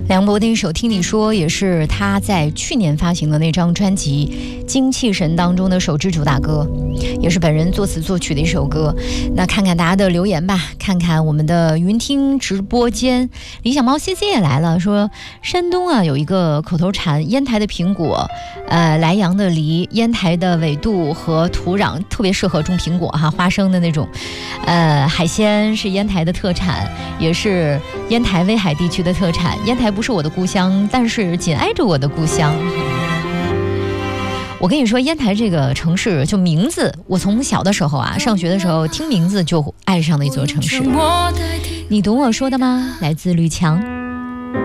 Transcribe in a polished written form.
梁博的一首《听你说》也是他在去年发行的那张专辑《精气神》当中的首支主打歌，也是本人作词作曲的一首歌。那看看大家的留言吧，看看我们的云听直播间，理想猫 CC 也来了，说山东啊有一个口头禅，烟台的苹果，莱阳的梨，烟台的纬度和土壤特别适合种苹果哈，花生的那种。海鲜是烟台的特产，也是烟台威海地区的特产。烟台不是我的故乡，但是紧挨着我的故乡。我跟你说，烟台这个城市就名字，我从小的时候啊，上学的时候听名字就爱上的一座城市。你懂我说的吗？来自吕强。